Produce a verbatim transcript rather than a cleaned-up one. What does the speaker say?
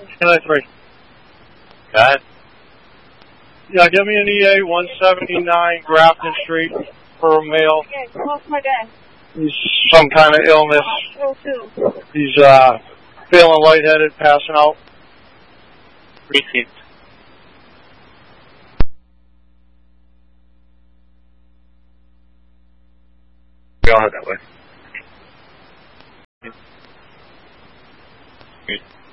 ten nine three. Go ahead. Yeah, give me an E A one seventy-nine Grafton Street for a male. Okay, close my dad. He's some kind of illness. Oh, two. He's uh, feeling lightheaded, passing out. Received. We all head that way.